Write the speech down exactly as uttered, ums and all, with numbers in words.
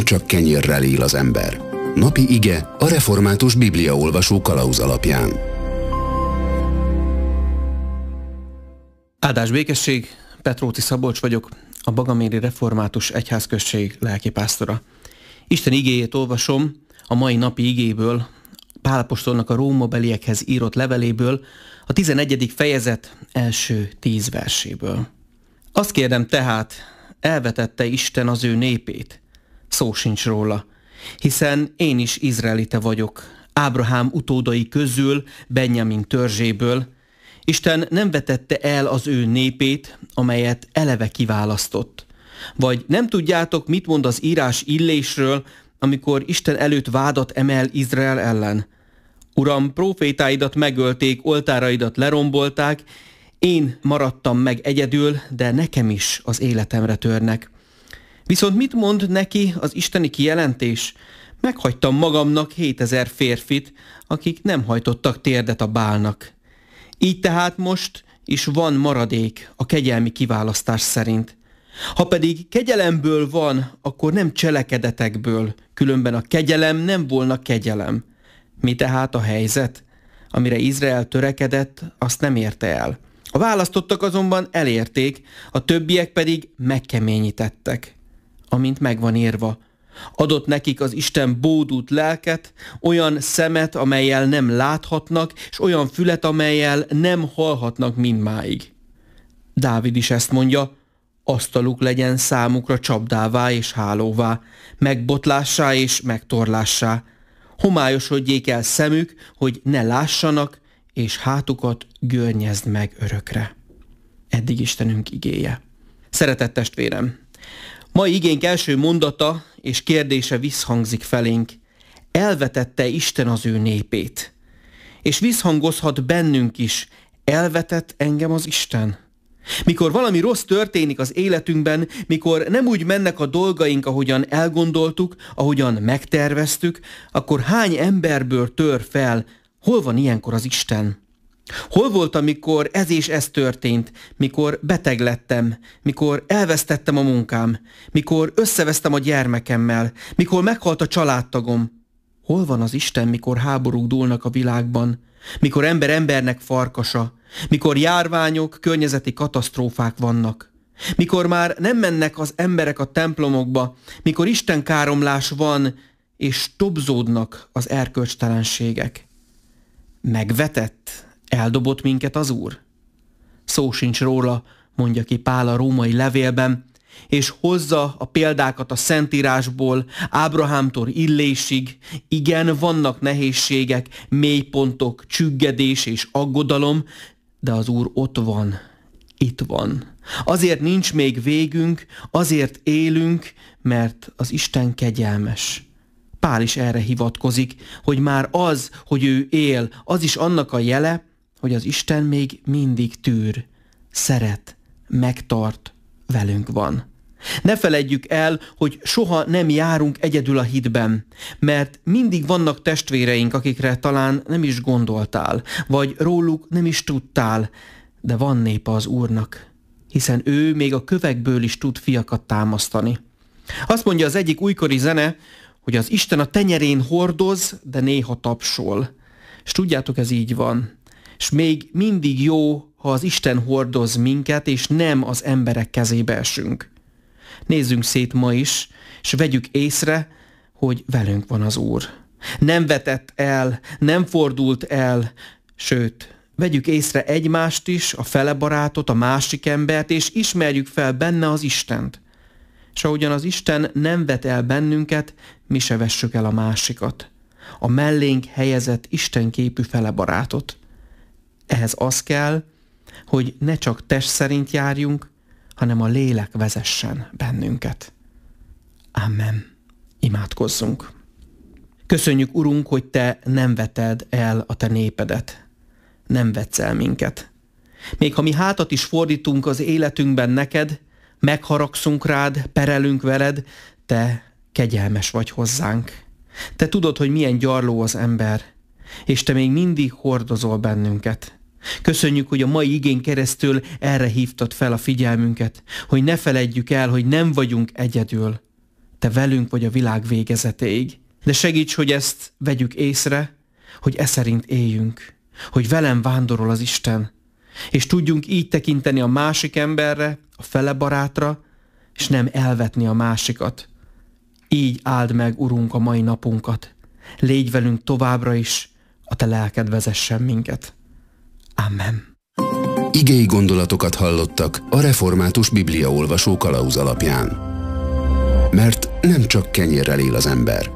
csak kenyérrel él az ember. Napi ige a református bibliaolvasó kalauz alapján. Áldás békesség, Petróci Szabolcs vagyok, a Bagaméri Református Egyházközség lelkipásztora. Isten igéjét olvasom a mai napi igéből, Pál apostolnak a rómabeliekhez írott leveléből, a tizenegyedik fejezet első tíz verséből. Azt kérdem tehát, elvetette Isten az ő népét? Szó sincs róla, hiszen én is izraelite vagyok, Ábrahám utódai közül, Benjamin törzséből. Isten nem vetette el az ő népét, amelyet eleve kiválasztott. Vagy nem tudjátok, mit mond az írás Illésről, amikor Isten előtt vádat emel Izrael ellen? Uram, prófétáidat megölték, oltáraidat lerombolták, én maradtam meg egyedül, de nekem is az életemre törnek. Viszont mit mond neki az isteni kijelentés? Meghagytam magamnak hétezer férfit, akik nem hajtottak térdet a Bálnak. Így tehát most is van maradék a kegyelmi kiválasztás szerint. Ha pedig kegyelemből van, akkor nem cselekedetekből, különben a kegyelem nem volna kegyelem. Mi tehát a helyzet? Amire Izrael törekedett, azt nem érte el. A választottak azonban elérték, a többiek pedig megkeményítettek. Amint megvan írva, adott nekik az Isten bódult lelket, olyan szemet, amellyel nem láthatnak, és olyan fület, amellyel nem hallhatnak mindmáig. Dávid is ezt mondja, asztaluk legyen számukra csapdává és hálóvá, megbotlássá és megtorlássá. Homályosodjék el szemük, hogy ne lássanak, és hátukat görnyezd meg örökre. Eddig Istenünk igéje. Szeretett testvérem, mai igénk első mondata és kérdése visszhangzik felénk. Elvetette Isten az ő népét. És visszhangozhat bennünk is. Elvetett engem az Isten? Mikor valami rossz történik az életünkben, mikor nem úgy mennek a dolgaink, ahogyan elgondoltuk, ahogyan megterveztük, akkor hány emberből tör fel, hol van ilyenkor az Isten? Hol volt, amikor ez és ez történt, mikor beteg lettem, mikor elvesztettem a munkám, mikor összevesztem a gyermekemmel, mikor meghalt a családtagom? Hol van az Isten, mikor háborúk dúlnak a világban, mikor ember embernek farkasa, mikor járványok, környezeti katasztrófák vannak, mikor már nem mennek az emberek a templomokba, mikor istenkáromlás van, és tobzódnak az erkölcstelenségek? Megvetett, eldobott minket az Úr? Szó sincs róla, mondja ki Pál a római levélben, és hozza a példákat a Szentírásból, Ábrahámtól Illésig. Igen, vannak nehézségek, mélypontok, csüggedés és aggodalom, de az Úr ott van, itt van. Azért nincs még végünk, azért élünk, mert az Isten kegyelmes. Pál is erre hivatkozik, hogy már az, hogy ő él, az is annak a jele, hogy az Isten még mindig tűr, szeret, megtart, velünk van. Ne feledjük el, hogy soha nem járunk egyedül a hitben, mert mindig vannak testvéreink, akikre talán nem is gondoltál, vagy róluk nem is tudtál, de van népe az Úrnak, hiszen ő még a kövekből is tud fiakat támasztani. Azt mondja az egyik újkori zene, hogy az Isten a tenyerén hordoz, de néha tapsol. És tudjátok, ez így van. És még mindig jó, ha az Isten hordoz minket, és nem az emberek kezébe esünk. Nézzünk szét ma is, és vegyük észre, hogy velünk van az Úr. Nem vetett el, nem fordult el, sőt, vegyük észre egymást is, a fele barátot, a másik embert, és ismerjük fel benne az Istent. És ahogyan az Isten nem vet el bennünket, mi se vessük el a másikat. A mellénk helyezett istenképű fele barátot. Ehhez az kell, hogy ne csak test szerint járjunk, hanem a lélek vezessen bennünket. Amen. Imádkozzunk. Köszönjük, Urunk, hogy Te nem veted el a Te népedet. Nem vetsz el minket. Még ha mi hátat is fordítunk az életünkben neked, megharagszunk rád, perelünk veled, Te kegyelmes vagy hozzánk. Te tudod, hogy milyen gyarló az ember, és Te még mindig hordozol bennünket. Köszönjük, hogy a mai igén keresztül erre hívtad fel a figyelmünket, hogy ne feledjük el, hogy nem vagyunk egyedül. Te Te velünk vagy a világ végezetéig. De segíts, hogy ezt vegyük észre, hogy e szerint éljünk, hogy velem vándorol az Isten, és tudjunk így tekinteni a másik emberre, a fele barátra, és nem elvetni a másikat. Így áld meg, Urunk, a mai napunkat. Légy velünk továbbra is, a Te lelked vezessen minket. Amen. Igei gondolatokat hallottak a Református Bibliaolvasó kalauz alapján. Mert nem csak kenyérrel él az ember,